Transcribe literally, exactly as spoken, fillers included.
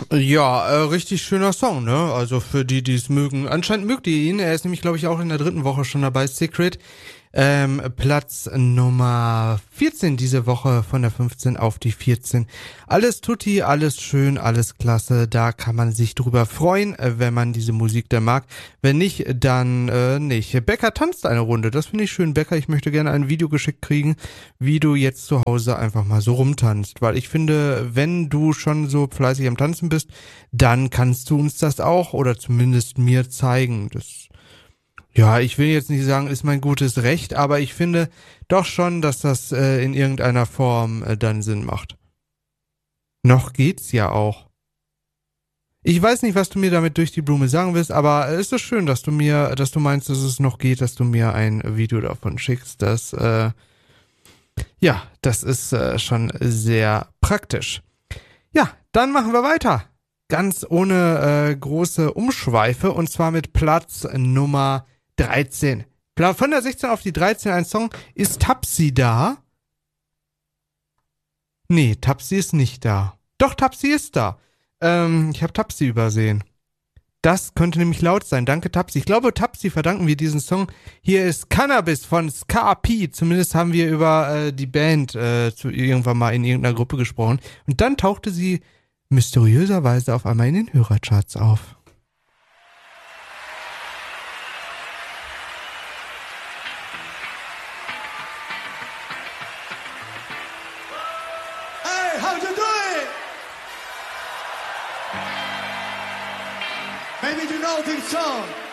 Ja, äh, richtig schöner Song, ne? Also für die, die es mögen. Anscheinend mögt ihr ihn. Er ist nämlich, glaube ich, auch in der dritten Woche schon dabei. Secret. Ähm, Platz Nummer vierzehn diese Woche von der fünfzehn auf die vierzehn. Alles tutti, alles schön, alles klasse. Da kann man sich drüber freuen, äh, wenn man diese Musik dann mag. Wenn nicht, dann äh, nicht. Becker tanzt eine Runde. Das finde ich schön. Becker, ich möchte gerne ein Video geschickt kriegen, wie du jetzt zu Hause einfach mal so rumtanzt. Weil ich finde, wenn du schon so fleißig am Tanzen bist, dann kannst du uns das auch oder zumindest mir zeigen. Das Ja, ich will jetzt nicht sagen, ist mein gutes Recht, aber ich finde doch schon, dass das äh, in irgendeiner Form äh, dann Sinn macht. Noch geht's ja auch. Ich weiß nicht, was du mir damit durch die Blume sagen willst, aber es ist so schön, dass du mir, dass du meinst, dass es noch geht, dass du mir ein Video davon schickst. Das, äh, ja, das ist äh, schon sehr praktisch. Ja, dann machen wir weiter. Ganz ohne äh, große Umschweife und zwar mit Platz Nummer dreizehn. Von der sechzehn auf die dreizehn ein Song. Ist Tapsi da? Nee, Tapsi ist nicht da. Doch, Tapsi ist da. Ähm, ich habe Tapsi übersehen. Das könnte nämlich laut sein. Danke, Tapsi. Ich glaube, Tapsi verdanken wir diesen Song. Hier ist Cannabis von Ska P. Zumindest haben wir über äh, die Band äh, zu irgendwann mal in irgendeiner Gruppe gesprochen. Und dann tauchte sie mysteriöserweise auf einmal in den Hörercharts auf. Hey, how'd you do it? Maybe you know this song.